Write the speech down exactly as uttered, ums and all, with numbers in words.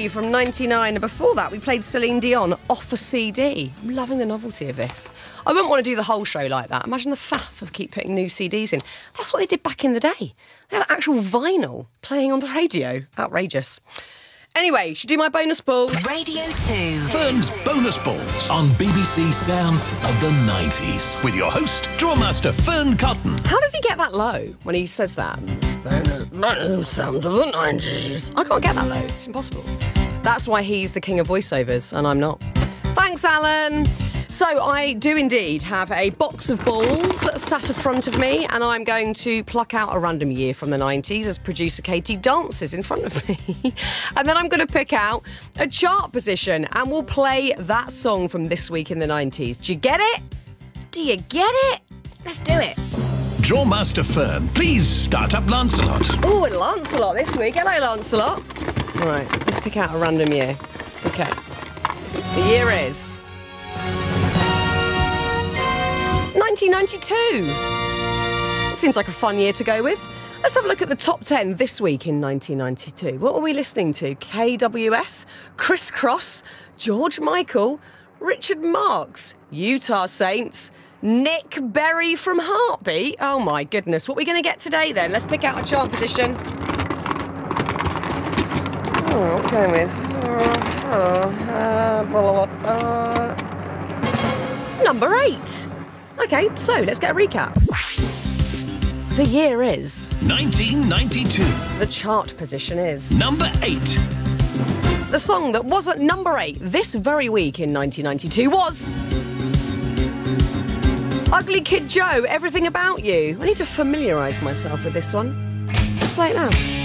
You from ninety-nine, and before that we played Celine Dion, Off a C D. I'm loving the novelty of this. I wouldn't want to do the whole show like that. Imagine the faff of keep putting new C Ds in. That's what they did back in the day. They had actual vinyl playing on the radio. Outrageous. Anyway, should we do my bonus balls? Radio two. Fern's Bonus Balls on B B C Sounds of the nineties with your host, Drawmaster Fern Cotton. How does he get that low when he says that? Bonus Sounds of the nineties. I can't get that low. It's impossible. That's why he's the king of voiceovers and I'm not. Thanks, Alan. So I do indeed have a box of balls sat in front of me, and I'm going to pluck out a random year from the nineties as producer Katie dances in front of me. And then I'm going to pick out a chart position and we'll play that song from this week in the nineties. Do you get it? Do you get it? Let's do it. Drawmaster Fern, please start up Lancelot. Oh, and Lancelot this week. Hello, Lancelot. Right, let's pick out a random year. Okay. The year is nineteen ninety-two. Seems like a fun year to go with. Let's have a look at the top ten this week in nineteen ninety-two. What were we listening to? K W S, Criss Cross, George Michael, Richard Marx, Utah Saints, Nick Berry from Heartbeat. Oh my goodness, what are we going to get today then? Let's pick out a chart position. Oh, what are we going with? Uh, uh, blah, blah, blah, uh, number eight. Okay, so let's get a recap. The year is nineteen ninety-two. The chart position is Number eight. The song that was at number eight this very week in nineteen ninety-two was Ugly Kid Joe, Everything About You. I need to familiarise myself with this one. Let's play it now.